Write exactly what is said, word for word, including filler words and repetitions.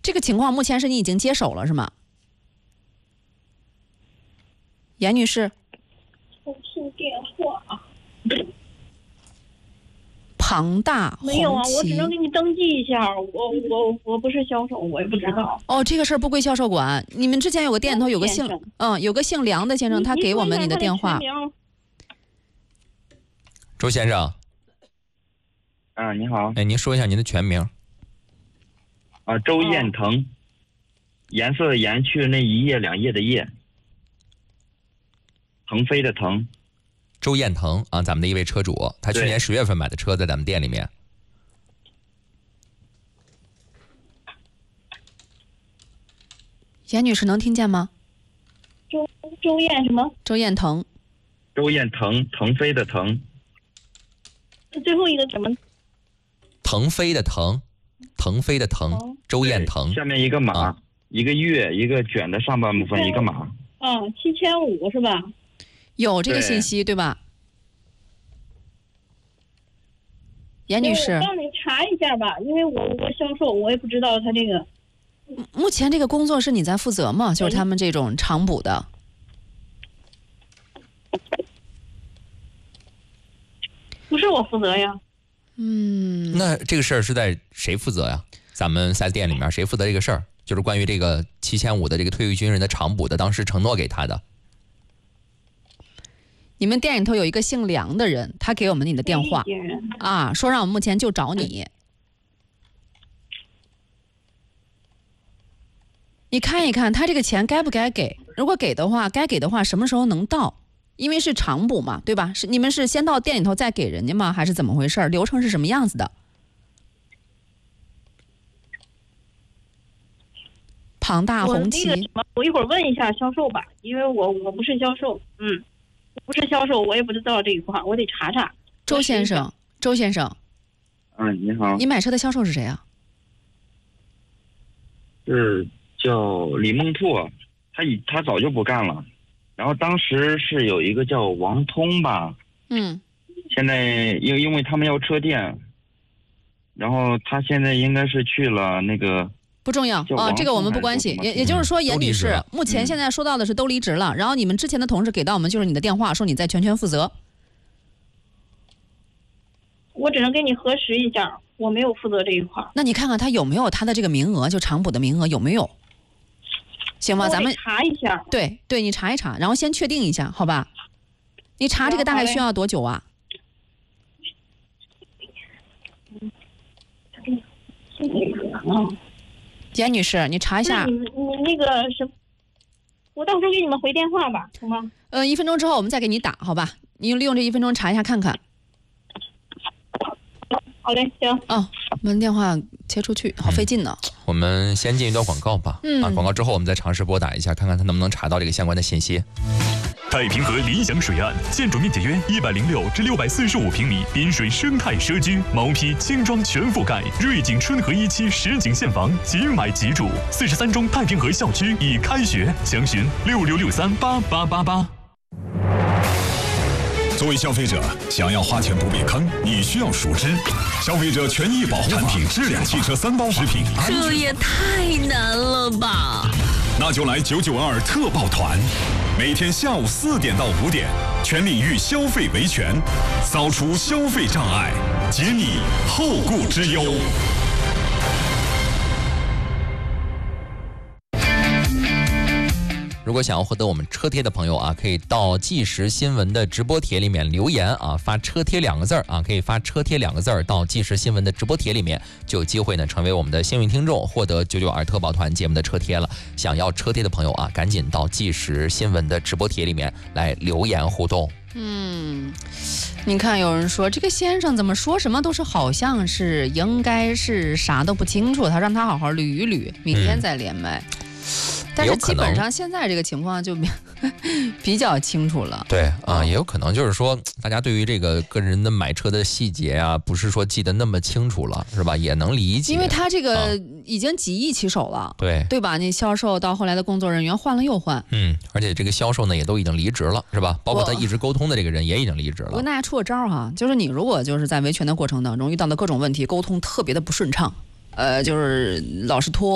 这个情况目前是你已经接手了是吗？严女士， 我听电话。 庞大红旗没有啊，我只能给你登记一下。我我我不是销售，我也不知道。 哦，这个事儿不归销售管。你们之前有个店里头有个姓嗯有个姓梁的先生，他给我们你的电话。 周先生。 啊，你好。 哎，您说一下您的全名。 啊，周彦腾，哦、颜色的颜去那一页两页的页，腾飞的腾。 周彦腾啊，咱们的一位车主，他去年十月份买的车，在咱们店里面。 严女士能听见吗？ 周周彦什么？ 周彦腾。 周彦腾，腾飞的腾。 最后一个什么？ 腾飞的腾，腾飞的腾，哦、周彦腾。 下面一个马，啊、一个月，一个卷的上半部分，一个马。 啊，七千五是吧？ 有这个信息 对, 对吧？严女士， 我让你查一下吧，因为我我销售，我也不知道他这个。 目前这个工作是你在负责吗？就是他们这种长补的。 不是我负责呀。 嗯。 那这个事儿是在谁负责呀？咱们四 S店里面谁负责这个事儿？就是关于这个七千五的这个退役军人的长补的，当时承诺给他的。 你们店里头有一个姓梁的人，他给我们你的电话啊，说让我们目前就找你。你看一看他这个钱该不该给？如果给的话，该给的话什么时候能到？因为是长补嘛，对吧？是你们是先到店里头再给人家吗？还是怎么回事？流程是什么样子的？庞大红旗， 我那个什么，我一会儿问一下销售吧，因为我我不是销售，嗯。不是销售，我也不知道这一块，我得查查。 周先生，周先生， 嗯，你好。 你买车的销售是谁啊？ 是叫李梦兔，他已他早就不干了。然后当时是有一个叫王通吧， 嗯， 现在因为因为他们要车店，然后他现在应该是去了那个。 不重要啊，这个我们不关系。也也就是说，严女士目前现在说到的是都离职了，然后你们之前的同事给到我们就是你的电话，说你在全权负责。 我只能给你核实一下，我没有负责这一块。 那你看看他有没有他的这个名额，就长补的名额有没有？行吧，咱们查一下。 对对，你查一查，然后先确定一下，好吧？你查这个大概需要多久啊？ 嗯。 严女士，你查一下。 你你那个什么，我到时候给你们回电话吧，行吗？ 呃，一分钟之后我们再给你打，好吧？你利用这一分钟查一下看看。 好嘞，行。 哦，我们电话切出去，好费劲呢、 嗯。我们先进一段广告吧。 嗯。 啊，广告之后我们再尝试拨打一下，看看他能不能查到这个相关的信息。 太平河理想水岸，建筑面积约一百零六至六百四十五平米，滨水生态社区，毛坯轻装全覆盖，瑞景春和一期实景现房，即买即住。四十三中太平河校区已开学，详询六六六三八八八八。 作为消费者，想要花钱不被坑，你需要熟知消费者权益保护产品质量汽车三包食品安全。 这也太难了吧！ 那就来九九二特报团，每天下午四点到五点，全领域消费维权，扫除消费障碍，解你后顾之忧。 如果想要获得我们车贴的朋友啊，可以到即时新闻的直播帖里面留言啊，发车贴两个字儿啊，可以发车贴两个字儿到即时新闻的直播帖里面，就有机会呢成为我们的幸运听众，获得九九二特报团节目的车贴了。想要车贴的朋友啊，赶紧到即时新闻的直播帖里面来留言互动。 嗯，你看有人说这个先生怎么说什么都是好像是应该是啥都不清楚，他让他好好捋一捋，明天再连麦。嗯，但是基本上现在这个情况就比较清楚了。 对啊，也有可能就是说，大家对于这个个人的买车的细节啊，不是说记得那么清楚了，是吧？也能理解， 因为他这个已经几易其手了， 啊、对对吧？那销售到后来的工作人员换了又换， 嗯，而且这个销售呢也都已经离职了，是吧？包括他一直沟通的这个人也已经离职了。 我跟大家出个招哈，就是你如果就是在维权的过程当中遇到的各种问题，沟通特别的不顺畅，呃，就是老是拖。